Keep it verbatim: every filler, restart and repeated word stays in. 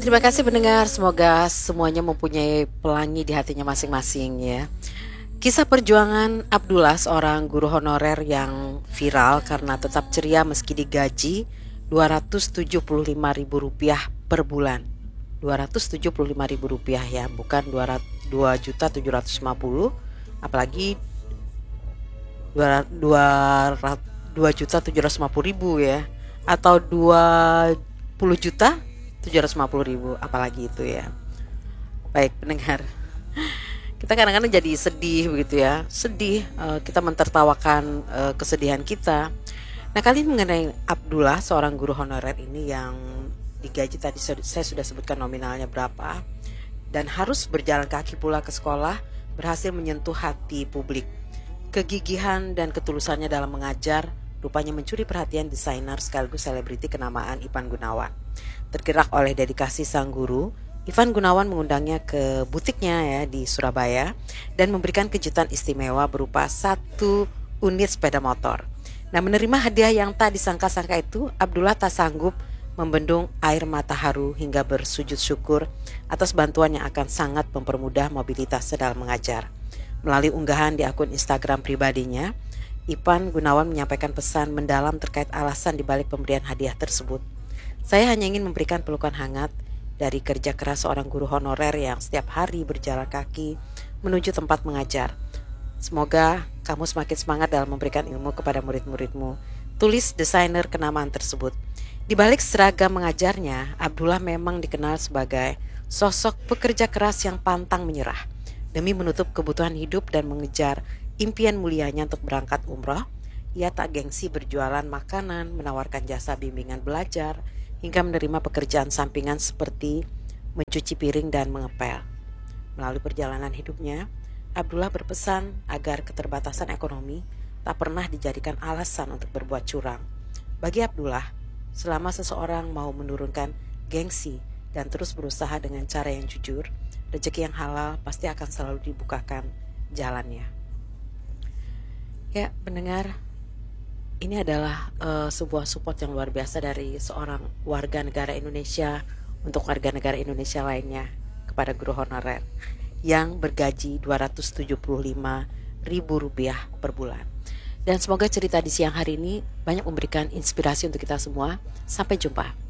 Terima kasih pendengar, semoga semuanya mempunyai pelangi di hatinya masing-masing ya. Kisah perjuangan Abdullah, seorang guru honorer yang viral karena tetap ceria meski digaji dua ratus tujuh puluh lima ribu rupiah per bulan. dua ratus tujuh puluh lima ribu rupiah ya, bukan dua juta tujuh ratus lima puluh, apalagi dua juta tujuh ratus lima puluh ribu ya, atau dua puluh juta tujuh ratus lima puluh ribu, apalagi itu ya. Baik pendengar, kita kadang-kadang jadi sedih begitu ya, sedih, uh, kita mentertawakan uh, kesedihan kita. Nah, kali ini mengenai Abdullah, seorang guru honorer ini yang digaji tadi saya sudah sebutkan nominalnya berapa, dan harus berjalan kaki pula ke sekolah, berhasil menyentuh hati publik. Kegigihan dan ketulusannya dalam mengajar rupanya mencuri perhatian desainer sekaligus selebriti kenamaan Ivan Gunawan. Tergerak oleh dedikasi sang guru, Ivan Gunawan mengundangnya ke butiknya ya di Surabaya dan memberikan kejutan istimewa berupa satu unit sepeda motor. Nah, menerima hadiah yang tak disangka-sangka itu, Abdullah tak sanggup membendung air mata haru hingga bersujud syukur atas bantuan yang akan sangat mempermudah mobilitasnya dalam mengajar. Melalui unggahan di akun Instagram pribadinya, Ivan Gunawan menyampaikan pesan mendalam terkait alasan dibalik pemberian hadiah tersebut. Saya hanya ingin memberikan pelukan hangat dari kerja keras seorang guru honorer yang setiap hari berjalan kaki menuju tempat mengajar. Semoga kamu semakin semangat dalam memberikan ilmu kepada murid-muridmu, tulis desainer kenamaan tersebut. Di balik seragam mengajarnya, Abdullah memang dikenal sebagai sosok pekerja keras yang pantang menyerah. Demi menutup kebutuhan hidup dan mengejar impian mulianya untuk berangkat umroh, ia tak gengsi berjualan makanan, menawarkan jasa bimbingan belajar, hingga menerima pekerjaan sampingan seperti mencuci piring dan mengepel. Melalui perjalanan hidupnya, Abdullah berpesan agar keterbatasan ekonomi tak pernah dijadikan alasan untuk berbuat curang. Bagi Abdullah, selama seseorang mau menurunkan gengsi dan terus berusaha dengan cara yang jujur, rezeki yang halal pasti akan selalu dibukakan jalannya. Ya, pendengar, ini adalah uh, sebuah support yang luar biasa dari seorang warga negara Indonesia untuk warga negara Indonesia lainnya kepada guru honorer yang bergaji dua ratus tujuh puluh lima ribu rupiah per bulan. Dan semoga cerita di siang hari ini banyak memberikan inspirasi untuk kita semua. Sampai jumpa.